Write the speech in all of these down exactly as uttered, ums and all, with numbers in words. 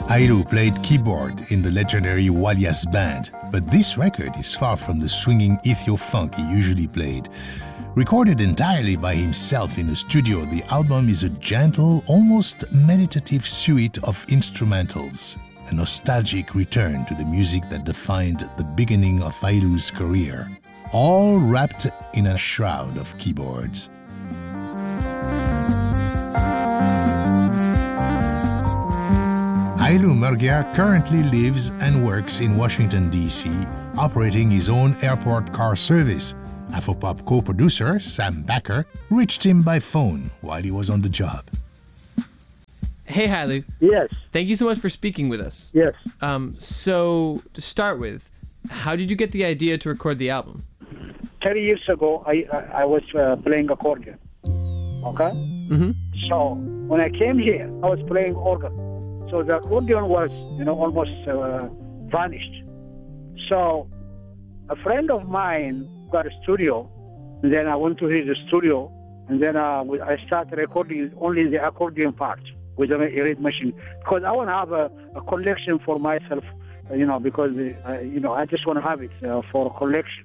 Hailu played keyboard in the legendary Walias band, but this record is far from the swinging ethio-funk he usually played. Recorded entirely by himself in the studio, the album is a gentle, almost meditative suite of instrumentals, a nostalgic return to the music that defined the beginning of Hailu's career, all wrapped in a shroud of keyboards. Hailu Mergia currently lives and works in Washington, D C, operating his own airport car service. Afropop co-producer Sam Backer reached him by phone while he was on the job. Hey, Hailu. Yes. Thank you so much for speaking with us. Yes. Um, so, to start with, how did you get the idea to record the album? thirty years ago, I I, I was uh, playing accordion. Okay? Mm-hmm. So, when I came here, I was playing organ. So the accordion was, you know, almost uh, vanished. So a friend of mine got a studio, and then I went to his studio, and then uh, I started recording only the accordion part with a reed machine, because I want to have a, a collection for myself, you know, because, uh, you know, I just want to have it uh, for a collection.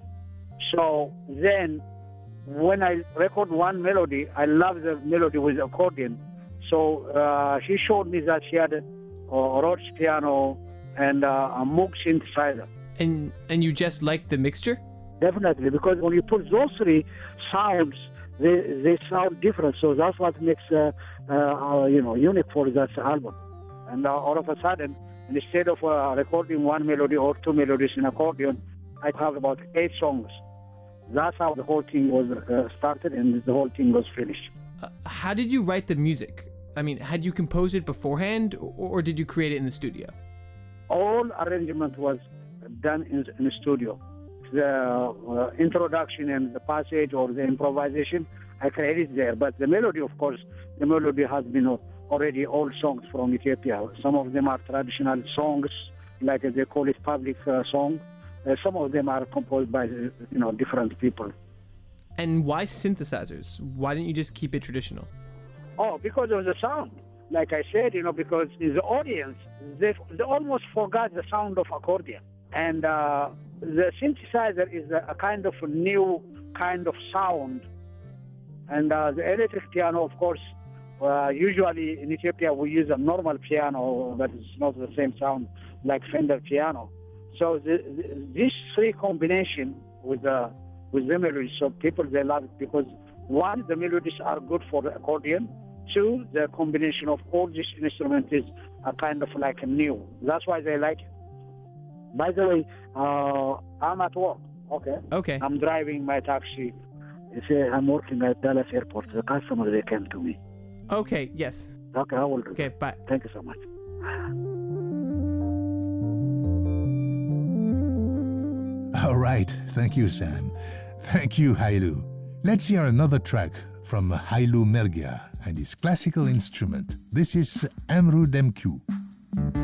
So then when I record one melody, I love the melody with accordion. So uh, she showed me that she had a, a Rhodes piano and uh, a Moog synthesizer. And and you just liked the mixture? Definitely, because when you put those three sounds, they they sound different. So that's what makes uh, uh, you know unique for that album. And uh, all of a sudden, instead of uh, recording one melody or two melodies in accordion, I have about eight songs. That's how the whole thing was uh, started, and the whole thing was finished. Uh, how did you write the music? I mean, had you composed it beforehand, or, or did you create it in the studio? All arrangement was done in, in the studio. The uh, introduction and the passage or the improvisation, I created there. But the melody, of course, the melody has been already old songs from Ethiopia. Some of them are traditional songs, like they call it public uh, song. Uh, some of them are composed by, you know, different people. And why synthesizers? Why didn't you just keep it traditional? Oh, because of the sound. Like I said, you know, because in the audience, they, they almost forgot the sound of accordion. And uh, the synthesizer is a, a kind of a new kind of sound. And uh, the electric piano, of course, uh, usually in Ethiopia we use a normal piano, but it's not the same sound like Fender piano. So the, the, these three combination with the with the melodies, so people they love it because one, the melodies are good for the accordion. Two, the combination of all these instruments is a kind of like a new. That's why they like it. By the way, uh, I'm at work. Okay. Okay. I'm driving my taxi. You see, I'm working at Dallas Airport. The customer they came to me. Okay. Yes. Okay, I will do. Okay. That. Bye. Thank you so much. All right, thank you, Sam. Thank you, Hailu. Let's hear another track from Hailu Mergia and his classical instrument. This is Emru Demku.